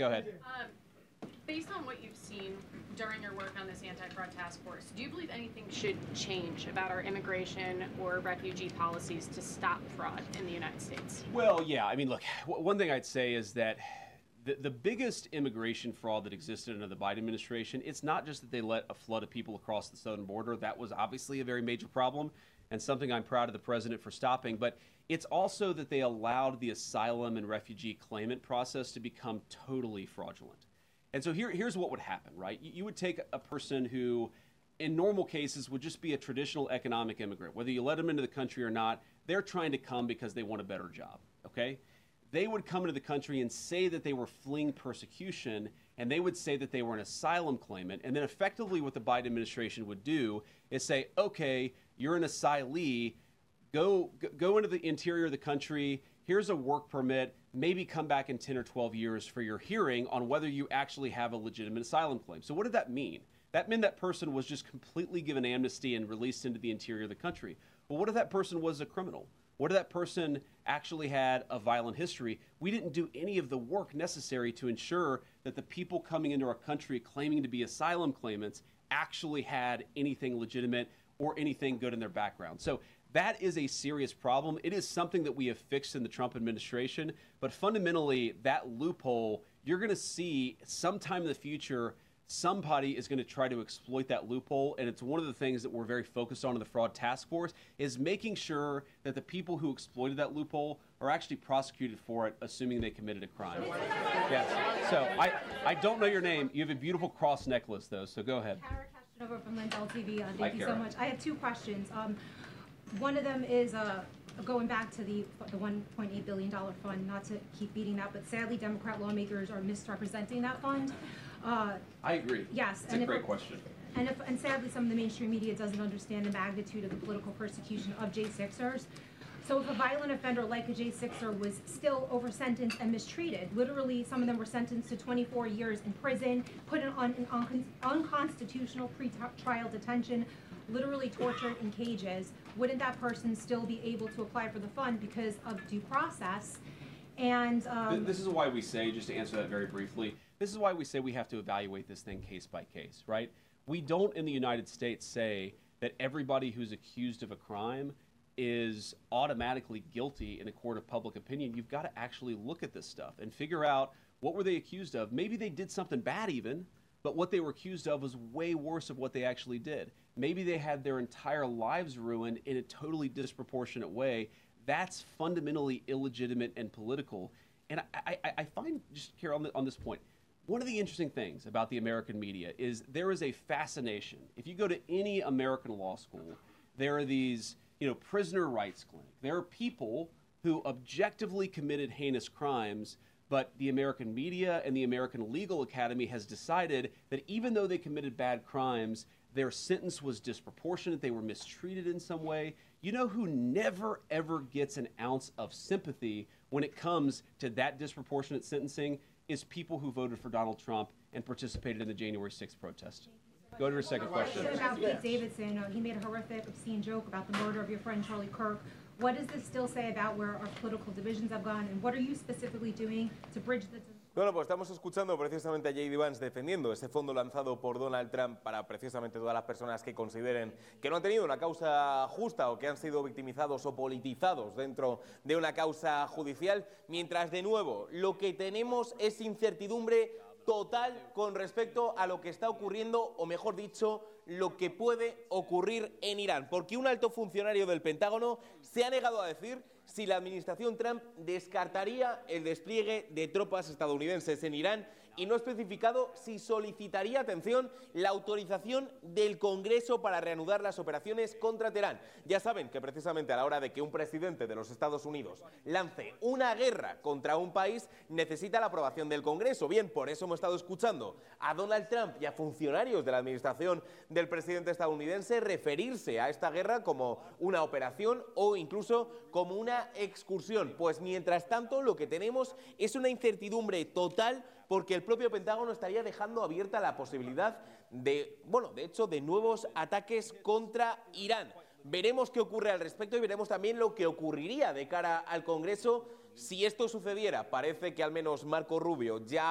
Go ahead. Based on what you've seen during your work on this anti-fraud task force, do you believe anything should change about our immigration or refugee policies to stop fraud in the United States? Well, yeah. I mean, look, one thing I'd say is that the biggest immigration fraud that existed under the Biden administration, it's not just that they let a flood of people across the southern border. That was obviously a very major problem and something I'm proud of the president for stopping. But it's also that they allowed the asylum and refugee claimant process to become totally fraudulent. And so here's what would happen, right? You would take a person who, in normal cases, would just be a traditional economic immigrant. Whether you let them into the country or not, they're trying to come because they want a better job, okay? They would come into the country and say that they were fleeing persecution, and they would say that they were an asylum claimant. And then effectively what the Biden administration would do is say, okay, you're an asylee, go into the interior of the country, here's a work permit, maybe come back in 10 or 12 years for your hearing on whether you actually have a legitimate asylum claim. So what did that mean? That meant that person was just completely given amnesty and released into the interior of the country. Well, what if that person was a criminal? What if that person actually had a violent history? We didn't do any of the work necessary to ensure that the people coming into our country claiming to be asylum claimants actually had anything legitimate or anything good in their background. So that is a serious problem. It is something that we have fixed in the Trump administration, but fundamentally that loophole, you're going to see sometime in the future, somebody is going to try to exploit that loophole, and it's one of the things that we're very focused on in the fraud task force is making sure that the people who exploited that loophole are actually prosecuted for it, assuming they committed a crime. Yes. So I don't know your name. You have a beautiful cross necklace, though, so go ahead. Kara Castronovo from Lindell TV. Hi, Thank you so much. I have two questions. One of them is going back to the $1.8 billion fund, not to keep beating that, but sadly Democrat lawmakers are misrepresenting that fund. I agree. Yes. It's a great question. And sadly some of the mainstream media doesn't understand the magnitude of the political persecution of J6ers. So if a violent offender like a J6er was still over-sentenced and mistreated, literally some of them were sentenced to 24 years in prison, put on unconstitutional pre-trial detention, literally tortured in cages, wouldn't that person still be able to apply for the fund because of due process? And this is why we say, just to answer that very briefly, this is why we say we have to evaluate this thing case by case, right? We don't in the United States say that everybody who's accused of a crime is automatically guilty in a court of public opinion. You've got to actually look at this stuff and figure out what were they accused of. Maybe they did something bad even, but what they were accused of was way worse of what they actually did. Maybe they had their entire lives ruined in a totally disproportionate way. That's fundamentally illegitimate and political. And I find, just Carol, on this point, one of the interesting things about the American media is there is a fascination. If you go to any American law school, there are these, prisoner rights clinics. There are people who objectively committed heinous crimes, but the American media and the American Legal Academy has decided that even though they committed bad crimes, their sentence was disproportionate, they were mistreated in some way. You know who never, ever gets an ounce of sympathy when it comes to that disproportionate sentencing is people who voted for Donald Trump and participated in the January 6th protest. Go to your second question. About Pete Davidson, he made a horrific, obscene joke about the murder of your friend Charlie Kirk. What does this still say about where our political divisions have gone, and what are you specifically doing to bridge the... Bueno, pues estamos escuchando precisamente a J.D. Vance defendiendo ese fondo lanzado por Donald Trump para precisamente todas las personas que consideren que no han tenido una causa justa o que han sido victimizados o politizados dentro de una causa judicial, mientras de nuevo lo que tenemos es incertidumbre total con respecto a lo que está ocurriendo, o mejor dicho, lo que puede ocurrir en Irán, porque un alto funcionario del Pentágono se ha negado a decir si la administración Trump descartaría el despliegue de tropas estadounidenses en Irán y no ha especificado si solicitaría, atención, la autorización del Congreso para reanudar las operaciones contra Teherán. Ya saben que precisamente a la hora de que un presidente de los Estados Unidos lance una guerra contra un país, necesita la aprobación del Congreso. Bien, por eso hemos estado escuchando a Donald Trump y a funcionarios de la administración del presidente estadounidense referirse a esta guerra como una operación o incluso como una excursión. Pues mientras tanto lo que tenemos es una incertidumbre total, porque el propio Pentágono estaría dejando abierta la posibilidad de hecho, de nuevos ataques contra Irán. Veremos qué ocurre al respecto y veremos también lo que ocurriría de cara al Congreso si esto sucediera. Parece que al menos Marco Rubio ya